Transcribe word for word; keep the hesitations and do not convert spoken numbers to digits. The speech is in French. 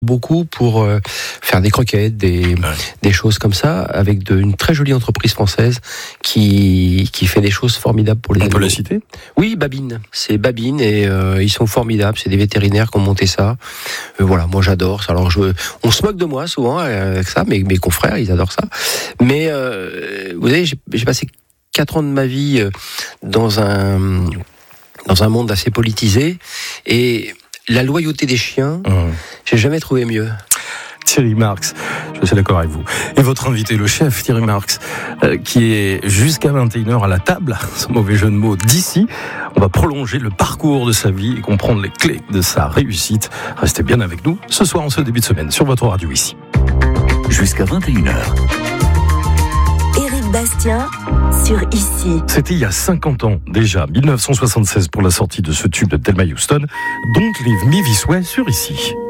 beaucoup pour euh, faire des croquettes, des, ouais. des choses comme ça, avec de, une très jolie entreprise française qui, qui fait des choses formidables pour les On animaux. peut la citer ? Oui, Babine. C'est Babine et euh, ils sont formidables. C'est des vétérinaires qui ont monté ça. Euh, voilà, moi j'adore ça. Alors je, on se moque de moi souvent avec ça, mais mes confrères ils adorent ça. Mais euh, vous savez, j'ai, j'ai passé quatre ans de ma vie dans un dans un monde assez politisé et la loyauté des chiens, mmh. j'ai jamais trouvé mieux. Thierry Marx, je suis d'accord avec vous. Et votre invité, le chef Thierry Marx, euh, qui est jusqu'à vingt et une heures à la table, ce mauvais jeu de mots d'ici. On va prolonger le parcours de sa vie et comprendre les clés de sa réussite. Restez bien avec nous ce soir en ce début de semaine sur votre radio ici. Jusqu'à vingt et une heures. Bastien sur Ici. C'était il y a cinquante ans déjà, dix-neuf cent soixante-seize pour la sortie de ce tube de Thelma Houston, Don't Leave Me This Way sur Ici.